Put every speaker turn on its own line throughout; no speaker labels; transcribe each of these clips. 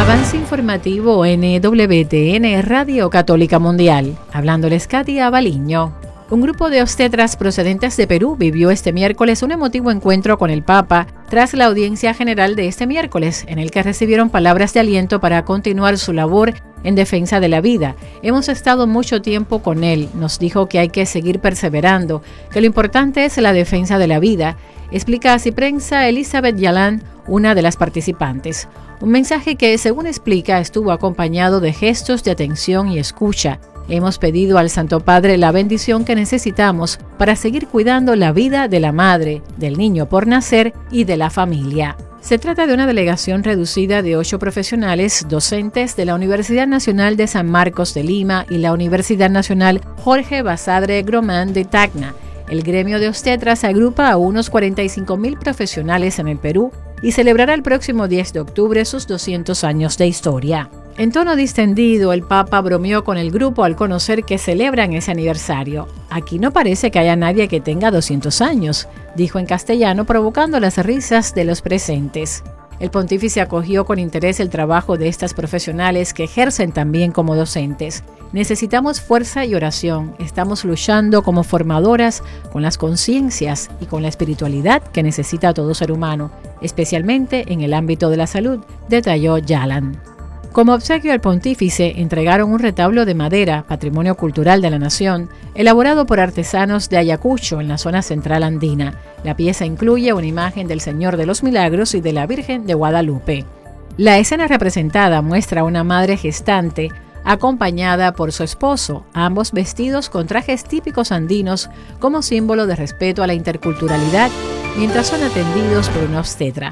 Avance informativo NWTN Radio Católica Mundial. Hablándoles Katia Abaliño. Un grupo de obstetras procedentes de Perú vivió este miércoles un emotivo encuentro con el Papa tras la audiencia general de este miércoles, en el que recibieron palabras de aliento para continuar su labor en defensa de la vida. Hemos estado mucho tiempo con él, nos dijo que hay que seguir perseverando, que lo importante es la defensa de la vida, explica a Ciprensa Elizabeth Yalán, una de las participantes. Un mensaje que, según explica, estuvo acompañado de gestos de atención y escucha. Hemos pedido al Santo Padre la bendición que necesitamos para seguir cuidando la vida de la madre, del niño por nacer y de la familia. Se trata de una delegación reducida de 8 profesionales docentes de la Universidad Nacional de San Marcos de Lima y la Universidad Nacional Jorge Basadre Gromán de Tacna. El gremio de obstetras agrupa a unos 45.000 profesionales en el Perú y celebrará el próximo 10 de octubre sus 200 años de historia. En tono distendido, el Papa bromeó con el grupo al conocer que celebran ese aniversario. Aquí no parece que haya nadie que tenga 200 años, dijo en castellano, provocando las risas de los presentes. El pontífice acogió con interés el trabajo de estas profesionales que ejercen también como docentes. Necesitamos fuerza y oración. Estamos luchando como formadoras con las conciencias y con la espiritualidad que necesita todo ser humano, especialmente en el ámbito de la salud, detalló Yalán. Como obsequio al pontífice, entregaron un retablo de madera, patrimonio cultural de la nación, elaborado por artesanos de Ayacucho, en la zona central andina. La pieza incluye una imagen del Señor de los Milagros y de la Virgen de Guadalupe. La escena representada muestra a una madre gestante, acompañada por su esposo, ambos vestidos con trajes típicos andinos como símbolo de respeto a la interculturalidad, mientras son atendidos por una obstetra.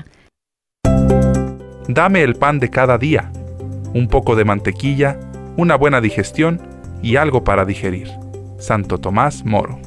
Dame el pan de cada día, un poco de mantequilla, una buena digestión y algo para digerir. Santo Tomás Moro.